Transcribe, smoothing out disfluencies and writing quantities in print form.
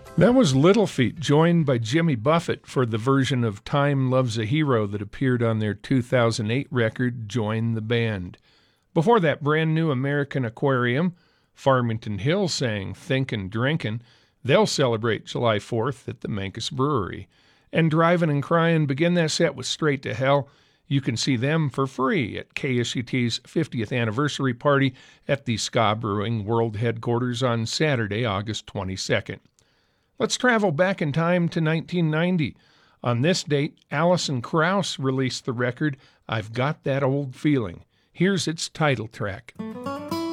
That was Little Feat, joined by Jimmy Buffett for the version of Time Loves a Hero that appeared on their 2008 record, Join the Band. Before that, brand new American Aquarium, Farmington Hills sang Thinkin' Drinkin'. They'll celebrate July 4th at the Mancus Brewery. And Drivin' and Cryin' begin that set with Straight to Hell. You can see them for free at KSUT's 50th anniversary party at the Ska Brewing World Headquarters on Saturday, August 22nd. Let's travel back in time to 1990. On this date, Alison Krauss released the record, I've Got That Old Feeling. Here's its title track.